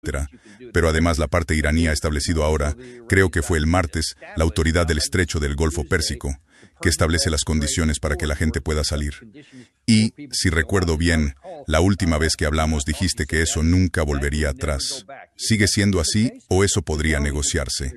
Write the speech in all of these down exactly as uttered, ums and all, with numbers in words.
Pero además la parte iraní ha establecido ahora, creo que fue el martes, la autoridad del estrecho del Golfo Pérsico, que establece las condiciones para que la gente pueda salir. Y, si recuerdo bien, la última vez que hablamos dijiste que eso nunca volvería atrás. ¿Sigue siendo así o eso podría negociarse?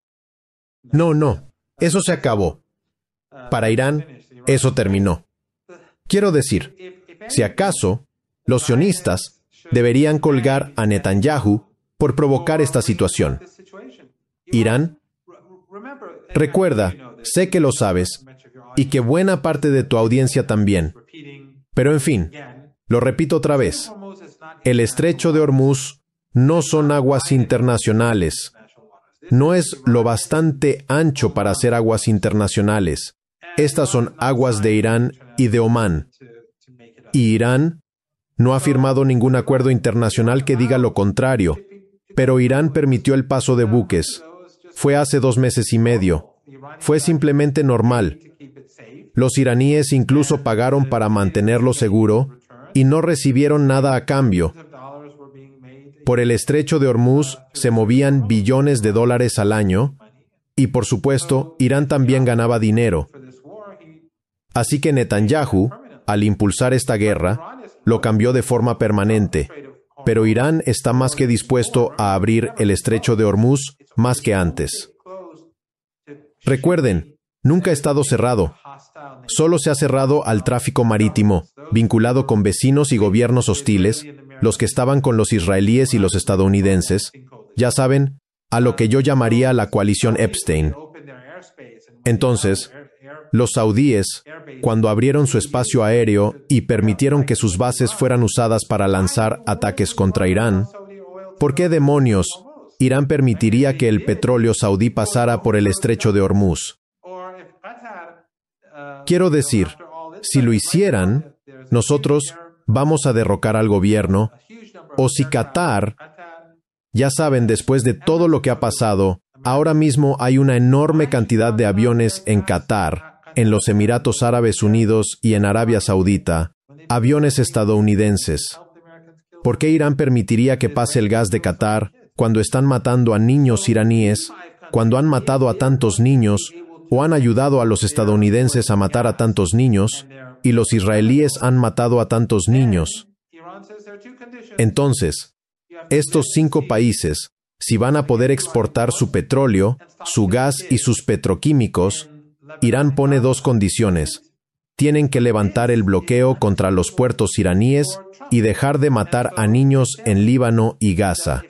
No, no. Eso se acabó. Para Irán, eso terminó. Quiero decir, si acaso, los sionistas deberían colgar a Netanyahu por provocar esta situación. Irán, recuerda, sé que lo sabes, y que buena parte de tu audiencia también. Pero en fin, lo repito otra vez. El estrecho de Hormuz no son aguas internacionales. No es lo bastante ancho para ser aguas internacionales. Estas son aguas de Irán y de Omán. Y Irán no ha firmado ningún acuerdo internacional que diga lo contrario, pero Irán permitió el paso de buques. Fue hace dos meses y medio. Fue simplemente normal. Los iraníes incluso pagaron para mantenerlo seguro y no recibieron nada a cambio. Por el estrecho de Hormuz se movían billones de dólares al año y, por supuesto, Irán también ganaba dinero. Así que Netanyahu, al impulsar esta guerra, lo cambió de forma permanente, pero Irán está más que dispuesto a abrir el estrecho de Hormuz más que antes. Recuerden, nunca ha estado cerrado. Solo se ha cerrado al tráfico marítimo, vinculado con vecinos y gobiernos hostiles, los que estaban con los israelíes y los estadounidenses, ya saben, a lo que yo llamaría la coalición Epstein. Entonces, los saudíes, cuando abrieron su espacio aéreo y permitieron que sus bases fueran usadas para lanzar ataques contra Irán, ¿por qué demonios Irán permitiría que el petróleo saudí pasara por el estrecho de Hormuz? Quiero decir, si lo hicieran, nosotros vamos a derrocar al gobierno, o si Qatar, ya saben, después de todo lo que ha pasado, ahora mismo hay una enorme cantidad de aviones en Qatar, en los Emiratos Árabes Unidos y en Arabia Saudita, aviones estadounidenses. ¿Por qué Irán permitiría que pase el gas de Qatar cuando están matando a niños iraníes, cuando han matado a tantos niños, o han ayudado a los estadounidenses a matar a tantos niños, y los israelíes han matado a tantos niños? Entonces, estos cinco países, si van a poder exportar su petróleo, su gas y sus petroquímicos, Irán pone dos condiciones. Tienen que levantar el bloqueo contra los puertos iraníes y dejar de matar a niños en Líbano y Gaza.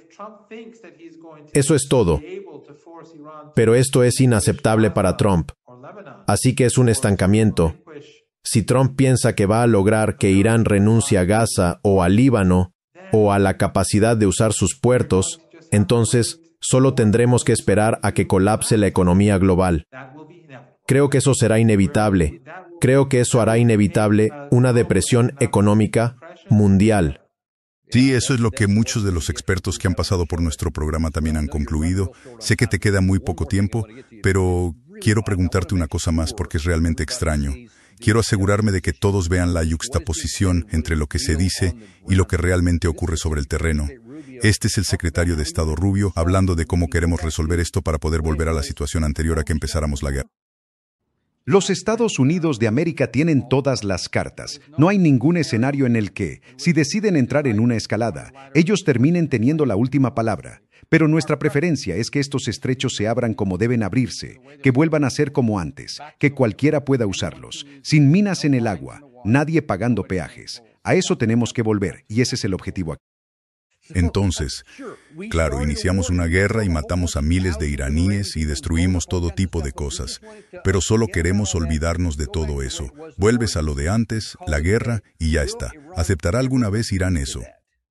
Eso es todo. Pero esto es inaceptable para Trump. Así que es un estancamiento. Si Trump piensa que va a lograr que Irán renuncie a Gaza o a Líbano o a la capacidad de usar sus puertos, entonces solo tendremos que esperar a que colapse la economía global. Creo que eso será inevitable. Creo que eso hará inevitable una depresión económica mundial. Sí, eso es lo que muchos de los expertos que han pasado por nuestro programa también han concluido. Sé que te queda muy poco tiempo, pero quiero preguntarte una cosa más porque es realmente extraño. Quiero asegurarme de que todos vean la yuxtaposición entre lo que se dice y lo que realmente ocurre sobre el terreno. Este es el secretario de Estado Rubio hablando de cómo queremos resolver esto para poder volver a la situación anterior a que empezáramos la guerra. Los Estados Unidos de América tienen todas las cartas. No hay ningún escenario en el que, si deciden entrar en una escalada, ellos terminen teniendo la última palabra. Pero nuestra preferencia es que estos estrechos se abran como deben abrirse, que vuelvan a ser como antes, que cualquiera pueda usarlos, sin minas en el agua, nadie pagando peajes. A eso tenemos que volver, y ese es el objetivo aquí. Entonces, claro, iniciamos una guerra y matamos a miles de iraníes y destruimos todo tipo de cosas, pero solo queremos olvidarnos de todo eso. Vuelves a lo de antes, la guerra, y ya está. ¿Aceptará alguna vez Irán eso?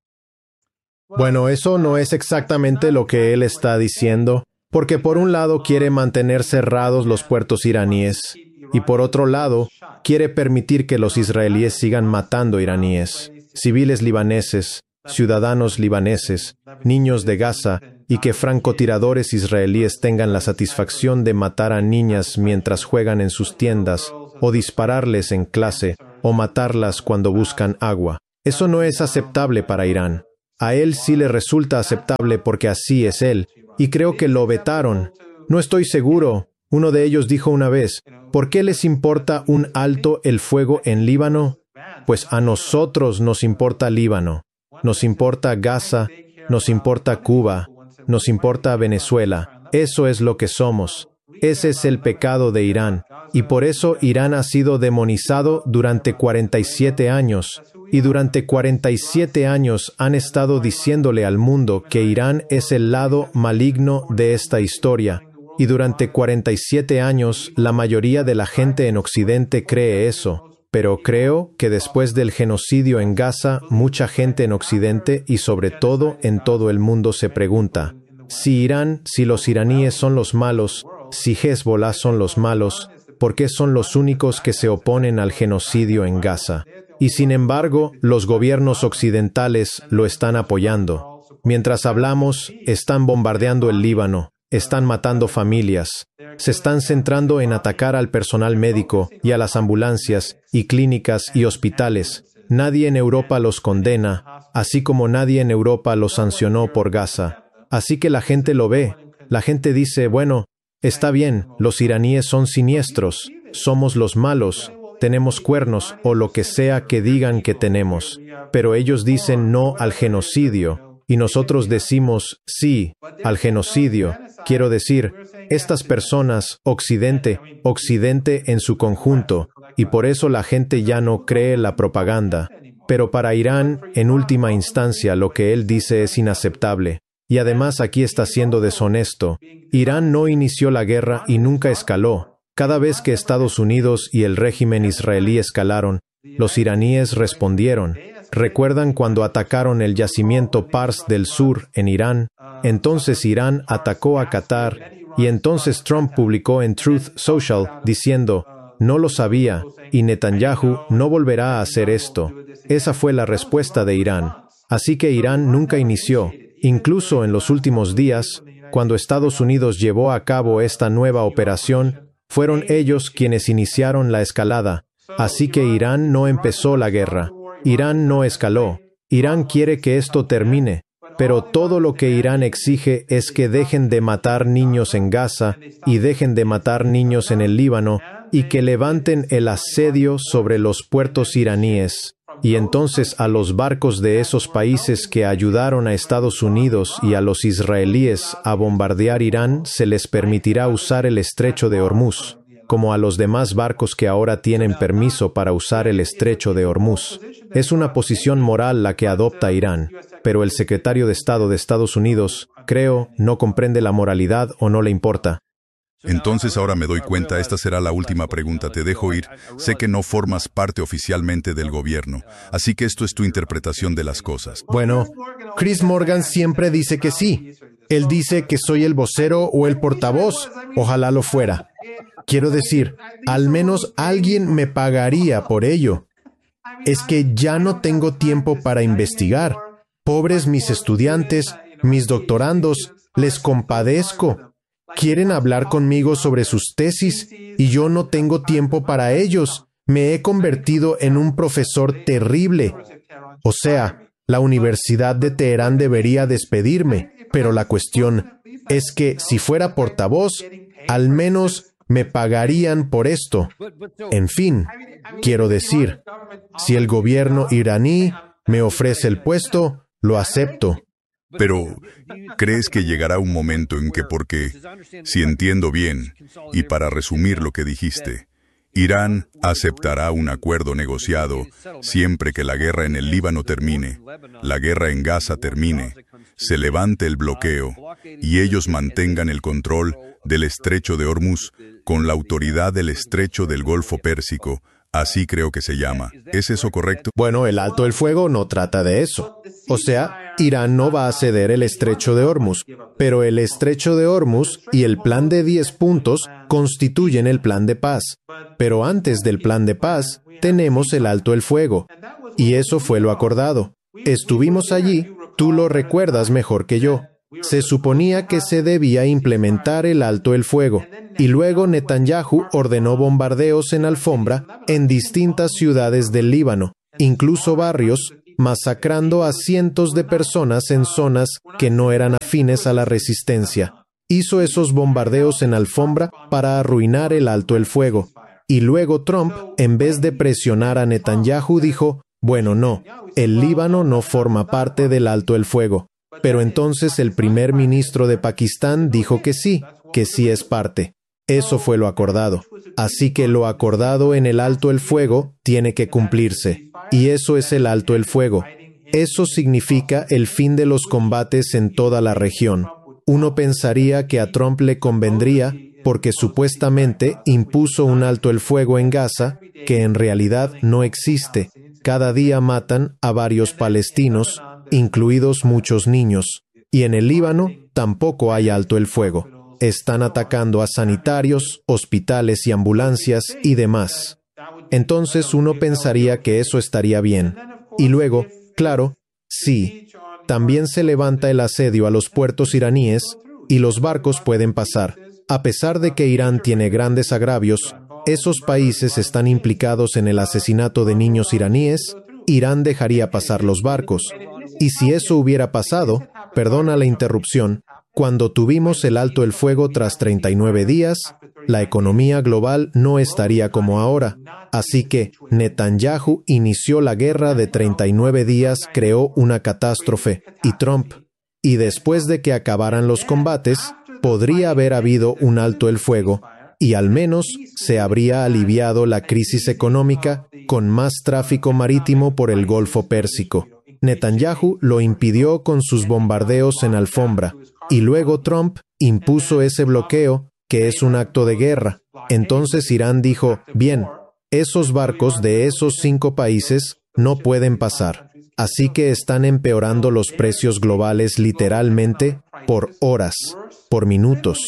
Bueno, eso no es exactamente lo que él está diciendo, porque por un lado quiere mantener cerrados los puertos iraníes, y por otro lado, quiere permitir que los israelíes sigan matando iraníes, civiles libaneses, ciudadanos libaneses, niños de Gaza, y que francotiradores israelíes tengan la satisfacción de matar a niñas mientras juegan en sus tiendas, o dispararles en clase, o matarlas cuando buscan agua. Eso no es aceptable para Irán. A él sí le resulta aceptable porque así es él, y creo que lo vetaron. No estoy seguro. Uno de ellos dijo una vez, ¿por qué les importa un alto el fuego en Líbano? Pues a nosotros nos importa Líbano, nos importa Gaza, nos importa Cuba, nos importa Venezuela. Eso es lo que somos. Ese es el pecado de Irán. Y por eso Irán ha sido demonizado durante cuarenta y siete años. Y durante cuarenta y siete años han estado diciéndole al mundo que Irán es el lado maligno de esta historia. Y durante cuarenta y siete años la mayoría de la gente en Occidente cree eso. Pero creo que después del genocidio en Gaza, mucha gente en Occidente y sobre todo en todo el mundo se pregunta, si Irán, si los iraníes son los malos, si Hezbollah son los malos, ¿por qué son los únicos que se oponen al genocidio en Gaza? Y sin embargo, los gobiernos occidentales lo están apoyando. Mientras hablamos, están bombardeando el Líbano. Están matando familias. Se están centrando en atacar al personal médico y a las ambulancias y clínicas y hospitales. Nadie en Europa los condena, así como nadie en Europa los sancionó por Gaza. Así que la gente lo ve. La gente dice, bueno, está bien, los iraníes son siniestros, somos los malos, tenemos cuernos o lo que sea que digan que tenemos. Pero ellos dicen no al genocidio. Y nosotros decimos sí al genocidio. Quiero decir, estas personas, Occidente, Occidente en su conjunto, y por eso la gente ya no cree la propaganda. Pero para Irán, en última instancia, lo que él dice es inaceptable. Y además aquí está siendo deshonesto. Irán no inició la guerra y nunca escaló. Cada vez que Estados Unidos y el régimen israelí escalaron, los iraníes respondieron. ¿Recuerdan cuando atacaron el yacimiento Pars del Sur en Irán? Entonces Irán atacó a Qatar y entonces Trump publicó en Truth Social diciendo, no lo sabía y Netanyahu no volverá a hacer esto. Esa fue la respuesta de Irán. Así que Irán nunca inició. Incluso en los últimos días, cuando Estados Unidos llevó a cabo esta nueva operación, fueron ellos quienes iniciaron la escalada. Así que Irán no empezó la guerra. Irán no escaló. Irán quiere que esto termine, pero todo lo que Irán exige es que dejen de matar niños en Gaza y dejen de matar niños en el Líbano y que levanten el asedio sobre los puertos iraníes. Y entonces a los barcos de esos países que ayudaron a Estados Unidos y a los israelíes a bombardear Irán se les permitirá usar el estrecho de Hormuz, como a los demás barcos que ahora tienen permiso para usar el estrecho de Hormuz. Es una posición moral la que adopta Irán, pero el secretario de Estado de Estados Unidos, creo, no comprende la moralidad o no le importa. Entonces ahora me doy cuenta, esta será la última pregunta, te dejo ir. Sé que no formas parte oficialmente del gobierno, así que esto es tu interpretación de las cosas. Bueno, Chris Morgan siempre dice que sí. Él dice que soy el vocero o el portavoz. Ojalá lo fuera. Quiero decir, al menos alguien me pagaría por ello. Es que ya no tengo tiempo para investigar. Pobres mis estudiantes, mis doctorandos, les compadezco. Quieren hablar conmigo sobre sus tesis y yo no tengo tiempo para ellos. Me he convertido en un profesor terrible. O sea, la Universidad de Teherán debería despedirme, pero la cuestión es que si fuera portavoz, al menos me pagarían por esto. En fin, quiero decir, si el gobierno iraní me ofrece el puesto, lo acepto. Pero, ¿crees que llegará un momento en que, porque, si entiendo bien, y para resumir lo que dijiste, Irán aceptará un acuerdo negociado siempre que la guerra en el Líbano termine, la guerra en Gaza termine, se levante el bloqueo y ellos mantengan el control del estrecho de Hormuz con la autoridad del estrecho del Golfo Pérsico? Así creo que se llama. ¿Es eso correcto? Bueno, el alto el fuego no trata de eso. O sea, Irán no va a ceder el estrecho de Hormuz, pero el estrecho de Hormuz y el plan de diez puntos constituyen el plan de paz. Pero antes del plan de paz, tenemos el alto el fuego. Y eso fue lo acordado. Estuvimos allí, tú lo recuerdas mejor que yo. Se suponía que se debía implementar el alto el fuego, y luego Netanyahu ordenó bombardeos en alfombra en distintas ciudades del Líbano, incluso barrios masacrando a cientos de personas en zonas que no eran afines a la resistencia. Hizo esos bombardeos en alfombra para arruinar el alto el fuego. Y luego Trump, en vez de presionar a Netanyahu, dijo, bueno, no, el Líbano no forma parte del alto el fuego. Pero entonces el primer ministro de Pakistán dijo que sí, que sí es parte. Eso fue lo acordado. Así que lo acordado en el alto el fuego tiene que cumplirse. Y eso es el alto el fuego. Eso significa el fin de los combates en toda la región. Uno pensaría que a Trump le convendría porque supuestamente impuso un alto el fuego en Gaza, que en realidad no existe. Cada día matan a varios palestinos, incluidos muchos niños. Y en el Líbano tampoco hay alto el fuego. Están atacando a sanitarios, hospitales y ambulancias y demás. Entonces uno pensaría que eso estaría bien. Y luego, claro, sí, también se levanta el asedio a los puertos iraníes y los barcos pueden pasar. A pesar de que Irán tiene grandes agravios, esos países están implicados en el asesinato de niños iraníes, Irán dejaría pasar los barcos. Y si eso hubiera pasado, perdona la interrupción, cuando tuvimos el alto el fuego tras treinta y nueve días, la economía global no estaría como ahora. Así que Netanyahu inició la guerra de treinta y nueve días, creó una catástrofe, y Trump. Y después de que acabaran los combates, podría haber habido un alto el fuego, y al menos se habría aliviado la crisis económica con más tráfico marítimo por el Golfo Pérsico. Netanyahu lo impidió con sus bombardeos en alfombra, y luego Trump impuso ese bloqueo, que es un acto de guerra. Entonces Irán dijo, bien, esos barcos de esos cinco países no pueden pasar. Así que están empeorando los precios globales literalmente por horas, por minutos.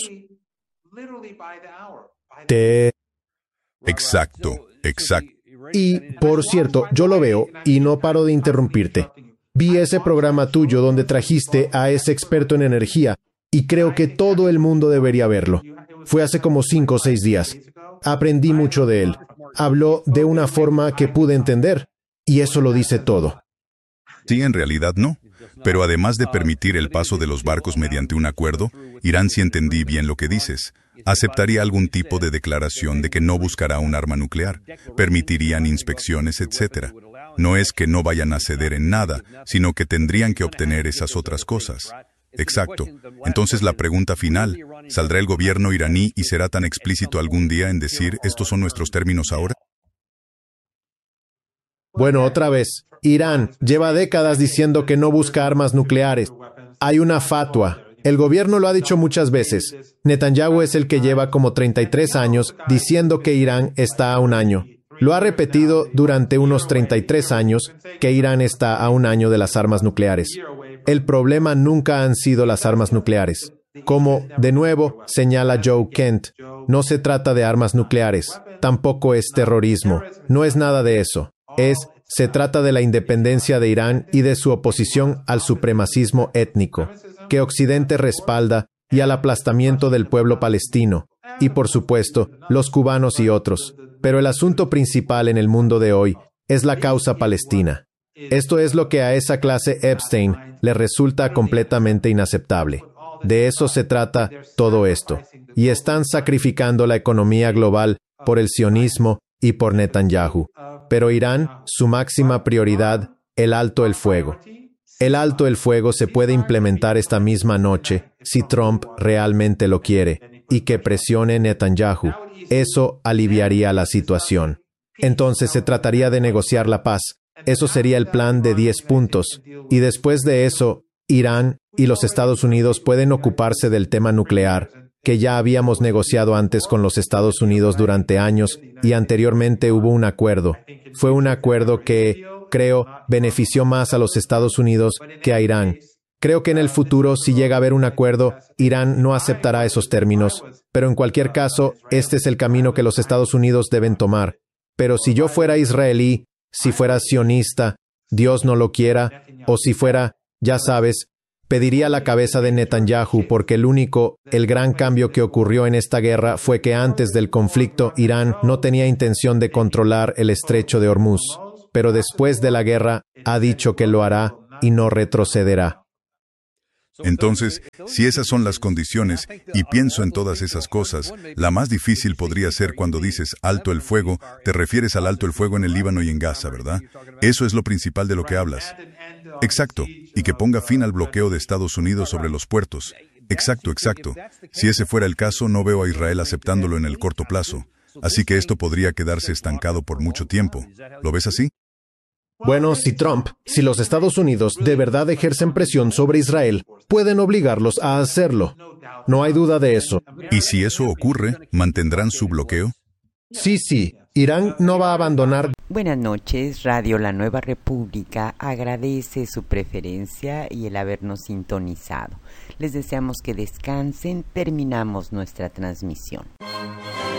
Te... Exacto, exacto. Y, por cierto, yo lo veo y no paro de interrumpirte. Vi ese programa tuyo donde trajiste a ese experto en energía y creo que todo el mundo debería verlo. Fue hace como cinco o seis días. Aprendí mucho de él. Habló de una forma que pude entender y eso lo dice todo. Sí, en realidad no. Pero además de permitir el paso de los barcos mediante un acuerdo, Irán, si entendí bien lo que dices, aceptaría algún tipo de declaración de que no buscará un arma nuclear, permitirían inspecciones, etcétera. No es que no vayan a ceder en nada, sino que tendrían que obtener esas otras cosas. Exacto. Entonces la pregunta final, ¿saldrá el gobierno iraní y será tan explícito algún día en decir estos son nuestros términos ahora? Bueno, otra vez, Irán lleva décadas diciendo que no busca armas nucleares. Hay una fatua. El gobierno lo ha dicho muchas veces. Netanyahu es el que lleva como treinta y tres años diciendo que Irán está a un año. Lo ha repetido durante unos treinta y tres años que Irán está a un año de las armas nucleares. El problema nunca han sido las armas nucleares. Como, de nuevo, señala Joe Kent, no se trata de armas nucleares. Tampoco es terrorismo. No es nada de eso. Es, se trata de la independencia de Irán y de su oposición al supremacismo étnico, que Occidente respalda, y al aplastamiento del pueblo palestino, y por supuesto, los cubanos y otros. Pero el asunto principal en el mundo de hoy es la causa palestina. Esto es lo que a esa clase Epstein le resulta completamente inaceptable. De eso se trata todo esto. Y están sacrificando la economía global por el sionismo y por Netanyahu. Pero Irán, su máxima prioridad, el alto el fuego. El alto el fuego se puede implementar esta misma noche, si Trump realmente lo quiere, y que presione Netanyahu. Eso aliviaría la situación. Entonces se trataría de negociar la paz. Eso sería el plan de diez puntos. Y después de eso, Irán y los Estados Unidos pueden ocuparse del tema nuclear, que ya habíamos negociado antes con los Estados Unidos durante años, y anteriormente hubo un acuerdo. Fue un acuerdo que, creo, benefició más a los Estados Unidos que a Irán. Creo que en el futuro, si llega a haber un acuerdo, Irán no aceptará esos términos. Pero en cualquier caso, este es el camino que los Estados Unidos deben tomar. Pero si yo fuera israelí, si fuera sionista, Dios no lo quiera, o si fuera, ya sabes, pediría la cabeza de Netanyahu porque el único, el gran cambio que ocurrió en esta guerra fue que antes del conflicto Irán no tenía intención de controlar el estrecho de Hormuz. pero después de la guerra ha dicho que lo hará y no retrocederá. Entonces, si esas son las condiciones, y pienso en todas esas cosas, la más difícil podría ser cuando dices alto el fuego, te refieres al alto el fuego en el Líbano y en Gaza, ¿verdad? Eso es lo principal de lo que hablas. Exacto, y que ponga fin al bloqueo de Estados Unidos sobre los puertos. Exacto, exacto. Si ese fuera el caso, no veo a Israel aceptándolo en el corto plazo. Así que esto podría quedarse estancado por mucho tiempo. ¿Lo ves así? Bueno, si Trump, si los Estados Unidos de verdad ejercen presión sobre Israel, pueden obligarlos a hacerlo. No hay duda de eso. ¿Y si eso ocurre, mantendrán su bloqueo? Sí, sí. Irán no va a abandonar. Buenas noches, Radio La Nueva República agradece su preferencia y el habernos sintonizado. Les deseamos que descansen, terminamos nuestra transmisión.